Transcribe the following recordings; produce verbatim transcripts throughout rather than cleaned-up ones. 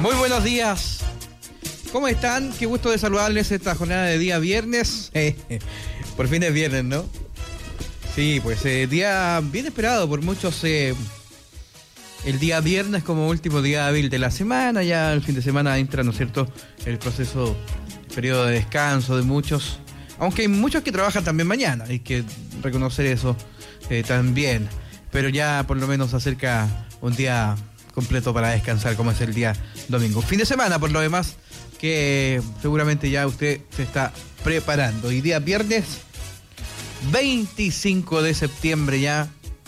Muy buenos días. ¿Cómo están? Qué gusto de saludarles esta jornada de día viernes. Eh, por fin es viernes, ¿no? Sí, pues eh, día bien esperado por muchos. Eh, el día viernes como último día hábil de la semana. Ya el fin de semana entra, ¿no es cierto?, el proceso, el periodo de descanso de muchos. Aunque hay muchos que trabajan también mañana, hay que reconocer eso eh, también. Pero ya por lo menos acerca un día completo para descansar, como es el día domingo. Fin de semana, por lo demás, que seguramente ya usted se está preparando. Hoy día viernes veinticinco de septiembre ya.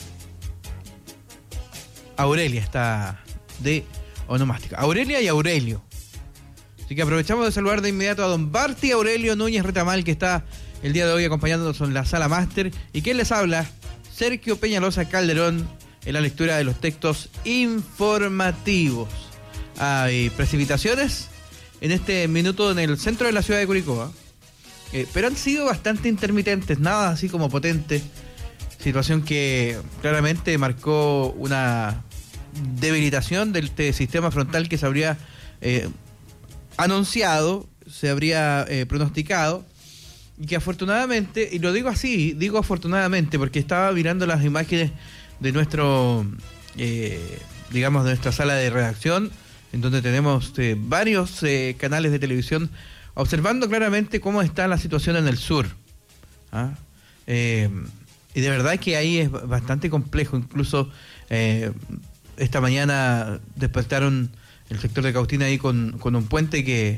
Aurelia está de onomástica. Aurelia y Aurelio. Así que aprovechamos de saludar de inmediato a don Barty Aurelio Núñez Retamal, que está el día de hoy acompañándonos en la sala máster. ¿Y quién les habla? Sergio Peñalosa Calderón, en la lectura de los textos informativos. Hay precipitaciones en este minuto en el centro de la ciudad de Curicó, eh, pero han sido bastante intermitentes, nada así como potente. Situación que claramente marcó una debilitación del este sistema frontal que se habría eh, anunciado, se habría eh, pronosticado, y que afortunadamente, y lo digo así, digo afortunadamente porque estaba mirando las imágenes de nuestro, eh, digamos, de nuestra sala de redacción, en donde tenemos eh, varios eh, canales de televisión, observando claramente cómo está la situación en el sur. ¿Ah? Eh, y de verdad que ahí es bastante complejo. Incluso eh, esta mañana despertaron el sector de Cautina ahí con, con un puente que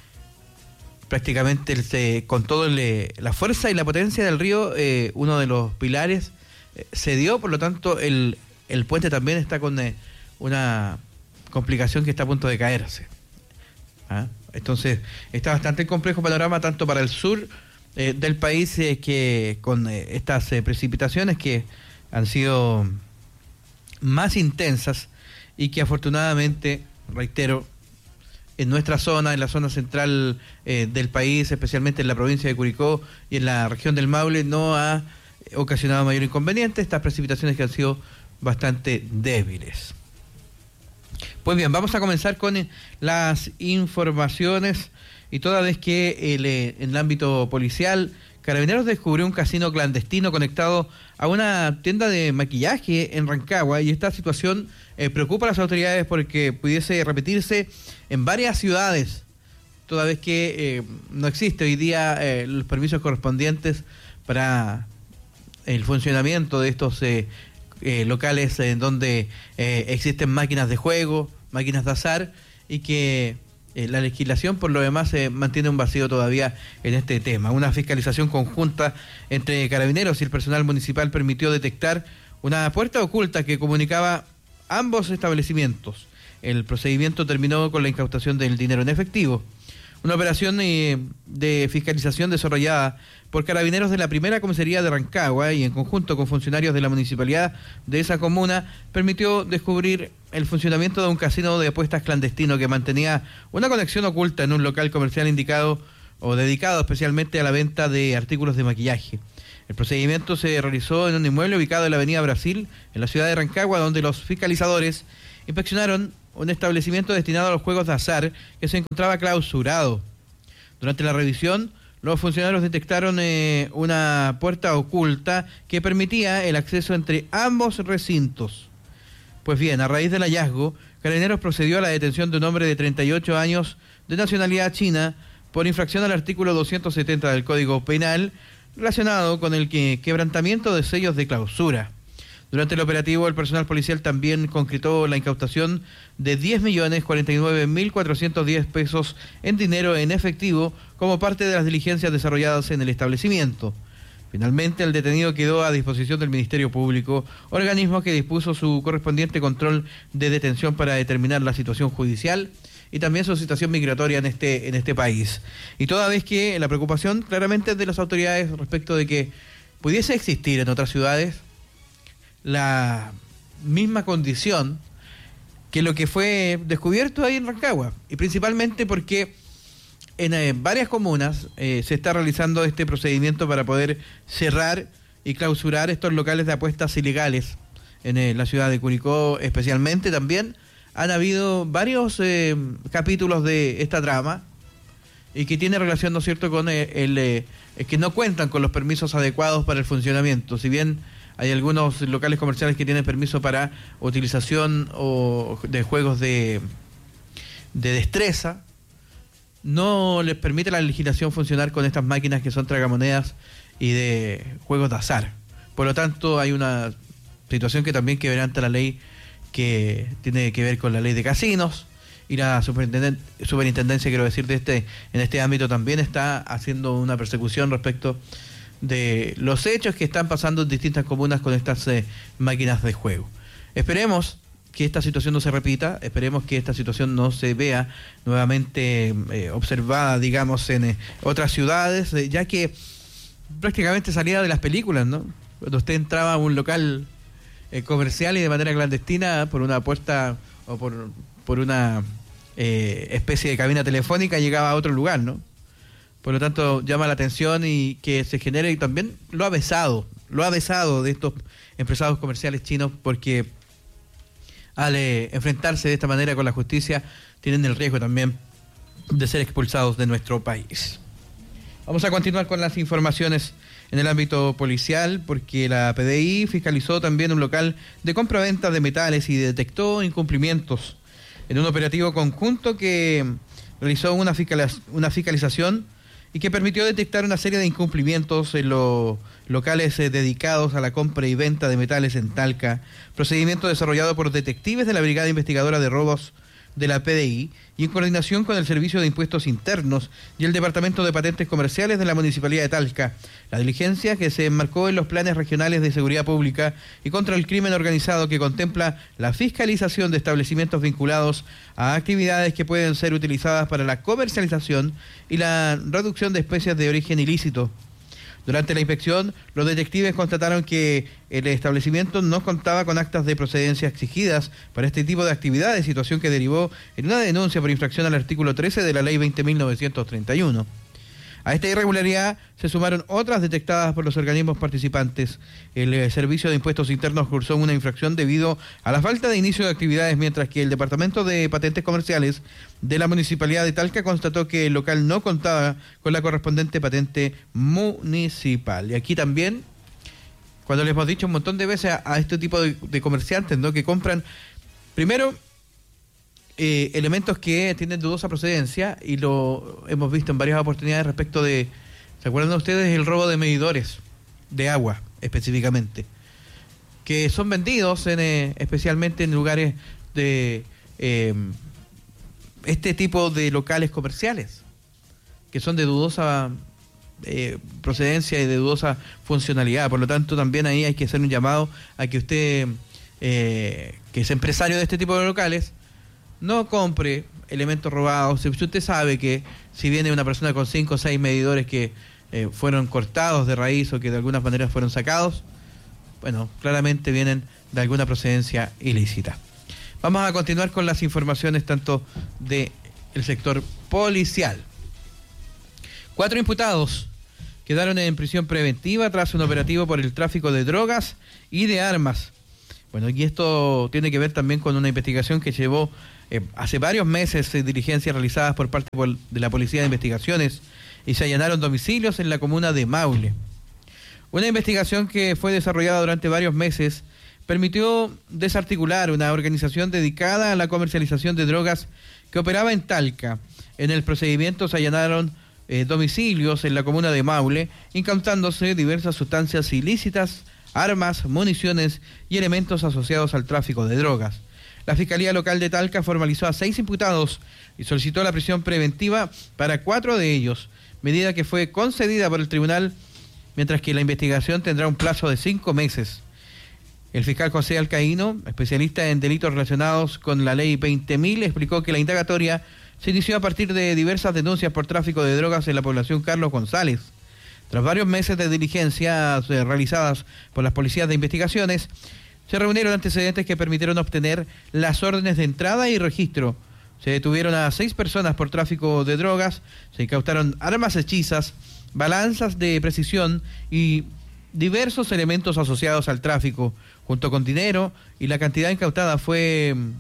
prácticamente se, con toda la fuerza y la potencia del río, eh, uno de los pilares eh, se dio, por lo tanto el, el puente también está con eh, una complicación que está a punto de caerse. ¿Ah? Entonces está bastante complejo panorama tanto para el sur eh, del país, eh, que con eh, estas eh, precipitaciones que han sido más intensas y que afortunadamente, reitero, en nuestra zona, en la zona central eh, del país, especialmente en la provincia de Curicó y en la región del Maule, no ha ocasionado mayor inconveniente estas precipitaciones que han sido bastante débiles. Pues bien, vamos a comenzar con las informaciones, y toda vez que el, en el ámbito policial, Carabineros descubrió un casino clandestino conectado a una tienda de maquillaje en Rancagua, y esta situación eh, preocupa a las autoridades porque pudiese repetirse en varias ciudades, toda vez que eh, no existe hoy día eh, los permisos correspondientes para el funcionamiento de estos eh, eh, locales en donde eh, existen máquinas de juego, máquinas de azar, y que Eh, la legislación por lo demás eh, mantiene un vacío todavía en este tema. Una fiscalización conjunta entre Carabineros y el personal municipal permitió detectar una puerta oculta que comunicaba ambos establecimientos. El procedimiento terminó con la incautación del dinero en efectivo. Una operación eh, de fiscalización desarrollada por Carabineros de la primera comisaría de Rancagua y en conjunto con funcionarios de la municipalidad de esa comuna permitió descubrir el funcionamiento de un casino de apuestas clandestino que mantenía una conexión oculta en un local comercial indicado o dedicado especialmente a la venta de artículos de maquillaje. El procedimiento se realizó en un inmueble ubicado en la avenida Brasil, en la ciudad de Rancagua, donde los fiscalizadores inspeccionaron un establecimiento destinado a los juegos de azar que se encontraba clausurado. Durante la revisión, los funcionarios detectaron eh, una puerta oculta que permitía el acceso entre ambos recintos. Pues bien, a raíz del hallazgo, Carabineros procedió a la detención de un hombre de treinta y ocho años de nacionalidad china por infracción al artículo doscientos setenta del Código Penal relacionado con el que, quebrantamiento de sellos de clausura. Durante el operativo, el personal policial también concretó la incautación de diez millones cuarenta y nueve mil cuatrocientos diez pesos en dinero en efectivo como parte de las diligencias desarrolladas en el establecimiento. Finalmente, el detenido quedó a disposición del Ministerio Público, organismo que dispuso su correspondiente control de detención para determinar la situación judicial y también su situación migratoria en este, en este país. Y toda vez que la preocupación claramente es de las autoridades respecto de que pudiese existir en otras ciudades la misma condición que lo que fue descubierto ahí en Rancagua, y principalmente porque en eh, varias comunas eh, se está realizando este procedimiento para poder cerrar y clausurar estos locales de apuestas ilegales en eh, la ciudad de Curicó, especialmente también han habido varios eh, capítulos de esta trama y que tiene relación, ¿no es cierto?, con el, el, el que no cuentan con los permisos adecuados para el funcionamiento. Si bien hay algunos locales comerciales que tienen permiso para utilización o de juegos de, de destreza, no les permite la legislación funcionar con estas máquinas que son tragamonedas y de juegos de azar. Por lo tanto, hay una situación que también quebranta la ley, que tiene que ver con la ley de casinos, y la superintendencia, superintendencia quiero decir, de este, en este ámbito también está haciendo una persecución respecto de los hechos que están pasando en distintas comunas con estas eh, máquinas de juego. Esperemos que esta situación no se repita, esperemos que esta situación no se vea nuevamente eh, observada, digamos, en eh, otras ciudades, eh, ya que prácticamente salía de las películas, ¿no? Cuando usted entraba a un local eh, comercial y de manera clandestina por una puerta o por, por una eh, especie de cabina telefónica llegaba a otro lugar, ¿no? Por lo tanto, llama la atención y que se genere, y también lo ha besado, lo ha besado de estos empresarios comerciales chinos, porque al eh, enfrentarse de esta manera con la justicia, tienen el riesgo también de ser expulsados de nuestro país. Vamos a continuar con las informaciones en el ámbito policial, porque la P D I fiscalizó también un local de compra-venta de metales y detectó incumplimientos en un operativo conjunto que realizó una, fiscaliz- una fiscalización y que permitió detectar una serie de incumplimientos en los locales eh, dedicados a la compra y venta de metales en Talca, procedimiento desarrollado por detectives de la Brigada Investigadora de Robos de la P D I y en coordinación con el Servicio de Impuestos Internos y el Departamento de Patentes Comerciales de la Municipalidad de Talca. La diligencia, que se enmarcó en los planes regionales de seguridad pública y contra el crimen organizado, que contempla la fiscalización de establecimientos vinculados a actividades que pueden ser utilizadas para la comercialización y la reducción de especies de origen ilícito. Durante la inspección, los detectives constataron que el establecimiento no contaba con actas de procedencia exigidas para este tipo de actividades, situación que derivó en una denuncia por infracción al artículo trece de la Ley veinte mil novecientos treinta y uno. A esta irregularidad se sumaron otras detectadas por los organismos participantes. El eh, Servicio de Impuestos Internos cursó una infracción debido a la falta de inicio de actividades, mientras que el Departamento de Patentes Comerciales de la Municipalidad de Talca constató que el local no contaba con la correspondiente patente municipal. Y aquí también, cuando les hemos dicho un montón de veces a, a este tipo de, de comerciantes, ¿no?, que compran, primero, Eh, elementos que tienen dudosa procedencia, y lo hemos visto en varias oportunidades respecto de, ¿se acuerdan ustedes? El robo de medidores de agua, específicamente, que son vendidos en, eh, especialmente en lugares de eh, este tipo de locales comerciales, que son de dudosa eh, procedencia y de dudosa funcionalidad. Por lo tanto, también ahí hay que hacer un llamado a que usted, eh, que es empresario de este tipo de locales, no compre elementos robados. Si usted sabe que si viene una persona con cinco o seis medidores que eh, fueron cortados de raíz o que de alguna manera fueron sacados, bueno, claramente vienen de alguna procedencia ilícita. Vamos a continuar con las informaciones tanto del sector policial. Cuatro imputados quedaron en prisión preventiva tras un operativo por el tráfico de drogas y de armas. Bueno, y esto tiene que ver también con una investigación que llevó eh, hace varios meses eh, diligencias realizadas por parte de la Policía de Investigaciones, y se allanaron domicilios en la comuna de Maule. Una investigación que fue desarrollada durante varios meses permitió desarticular una organización dedicada a la comercialización de drogas que operaba en Talca. En el procedimiento se allanaron eh, domicilios en la comuna de Maule, incautándose diversas sustancias ilícitas, armas, municiones y elementos asociados al tráfico de drogas. La Fiscalía Local de Talca formalizó a seis imputados y solicitó la prisión preventiva para cuatro de ellos, medida que fue concedida por el tribunal, mientras que la investigación tendrá un plazo de cinco meses. El fiscal José Alcaíno, especialista en delitos relacionados con la ley veinte mil, explicó que la indagatoria se inició a partir de diversas denuncias por tráfico de drogas en la población Carlos González. Tras varios meses de diligencias eh, realizadas por las policías de investigaciones, se reunieron antecedentes que permitieron obtener las órdenes de entrada y registro. Se detuvieron a seis personas por tráfico de drogas, se incautaron armas hechizas, balanzas de precisión y diversos elementos asociados al tráfico, junto con dinero, y la cantidad incautada fue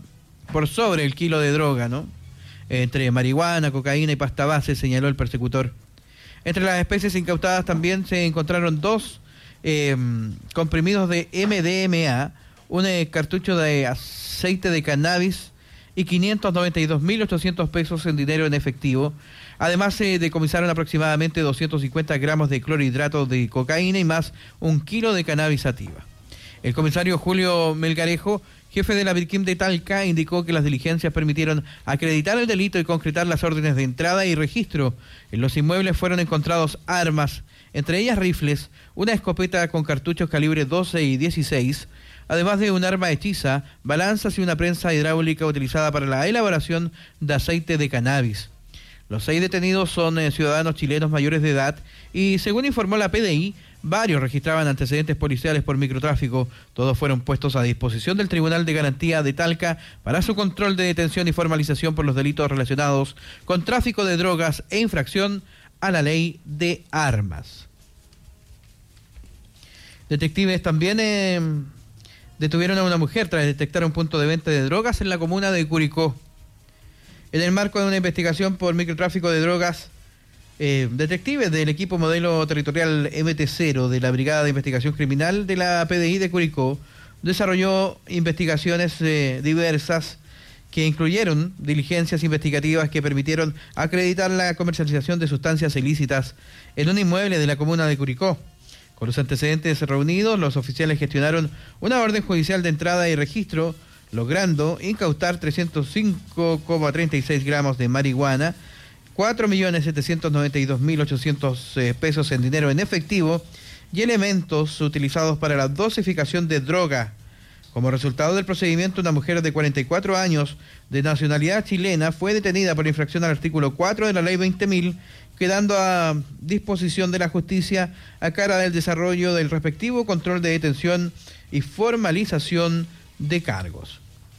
por sobre el kilo de droga, ¿no? Entre marihuana, cocaína y pasta base, señaló el persecutor. Entre las especies incautadas también se encontraron dos eh, comprimidos de M D M A, un eh, cartucho de aceite de cannabis y quinientos noventa y dos mil ochocientos pesos en dinero en efectivo. Además se eh, decomisaron aproximadamente doscientos cincuenta gramos de clorhidrato de cocaína y más un kilo de cannabis sativa. El comisario Julio Melgarejo, jefe de la Birquim de Talca, indicó que las diligencias permitieron acreditar el delito y concretar las órdenes de entrada y registro. En los inmuebles fueron encontrados armas, entre ellas rifles, una escopeta con cartuchos calibre doce y dieciséis, además de un arma hechiza, balanzas y una prensa hidráulica utilizada para la elaboración de aceite de cannabis. Los seis detenidos son eh, ciudadanos chilenos mayores de edad y, según informó la P D I, varios registraban antecedentes policiales por microtráfico. Todos fueron puestos a disposición del Tribunal de Garantía de Talca para su control de detención y formalización por los delitos relacionados con tráfico de drogas e infracción a la ley de armas. Detectives también eh, detuvieron a una mujer tras detectar un punto de venta de drogas en la comuna de Curicó. En el marco de una investigación por microtráfico de drogas, eh, detectives del equipo modelo territorial M T cero de la Brigada de Investigación Criminal de la P D I de Curicó desarrolló investigaciones eh, diversas que incluyeron diligencias investigativas que permitieron acreditar la comercialización de sustancias ilícitas en un inmueble de la comuna de Curicó. Con los antecedentes reunidos, los oficiales gestionaron una orden judicial de entrada y registro, logrando incautar trescientos cinco coma treinta y seis gramos de marihuana, cuatro millones setecientos noventa y dos mil ochocientos pesos en dinero en efectivo y elementos utilizados para la dosificación de droga. Como resultado del procedimiento, una mujer de cuarenta y cuatro años de nacionalidad chilena fue detenida por infracción al artículo cuatro de la ley veinte mil, quedando a disposición de la justicia a cara del desarrollo del respectivo control de detención y formalización de cargos.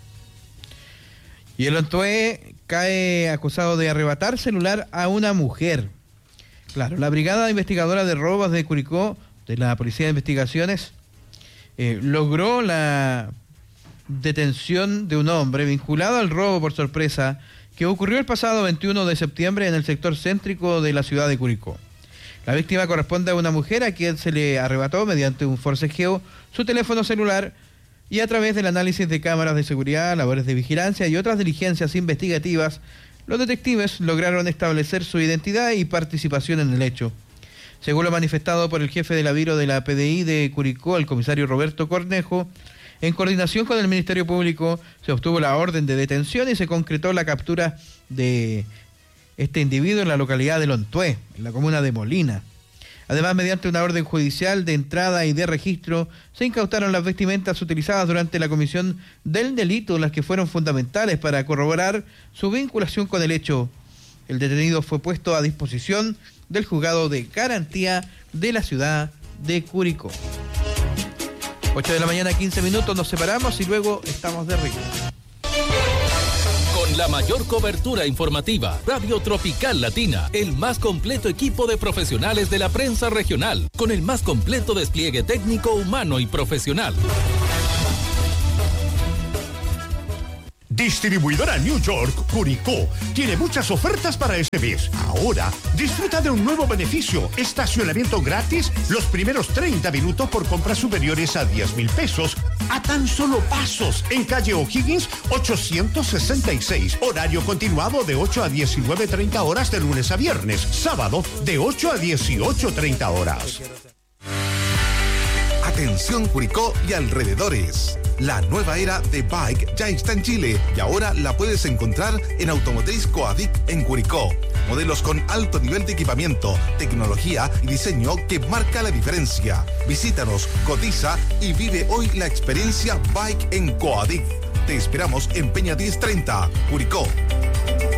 Y el Ontué cae acusado de arrebatar celular a una mujer. Claro, la Brigada Investigadora de Robos de Curicó, de la Policía de Investigaciones, eh, logró la detención de un hombre vinculado al robo por sorpresa que ocurrió el pasado veintiuno de septiembre en el sector céntrico de la ciudad de Curicó. La víctima corresponde a una mujer a quien se le arrebató mediante un forcejeo su teléfono celular y a través del análisis de cámaras de seguridad, labores de vigilancia y otras diligencias investigativas, los detectives lograron establecer su identidad y participación en el hecho. Según lo manifestado por el jefe de la Biro de la P D I de Curicó, el comisario Roberto Cornejo, en coordinación con el Ministerio Público se obtuvo la orden de detención y se concretó la captura de este individuo en la localidad de Lontué, en la comuna de Molina. Además, mediante una orden judicial de entrada y de registro, se incautaron las vestimentas utilizadas durante la comisión del delito, las que fueron fundamentales para corroborar su vinculación con el hecho. El detenido fue puesto a disposición del juzgado de garantía de la ciudad de Curicó. ocho de la mañana, quince minutos, nos separamos y luego estamos de regreso. Con la mayor cobertura informativa, Radio Tropical Latina, el más completo equipo de profesionales de la prensa regional, con el más completo despliegue técnico, humano y profesional. Distribuidora New York, Curicó, tiene muchas ofertas para este mes. Ahora, disfruta de un nuevo beneficio, estacionamiento gratis los primeros treinta minutos por compras superiores a diez mil pesos, a tan solo pasos, en calle O'Higgins ochocientos sesenta y seis, horario continuado de ocho a diecinueve treinta horas de lunes a viernes, sábado de ocho a dieciocho treinta horas. Atención Curicó y alrededores. La nueva era de Bike ya está en Chile y ahora la puedes encontrar en Automotriz Coadic en Curicó. Modelos con alto nivel de equipamiento, tecnología y diseño que marca la diferencia. Visítanos, cotiza y vive hoy la experiencia Bike en Coadic. Te esperamos en Peña diez treinta, Curicó.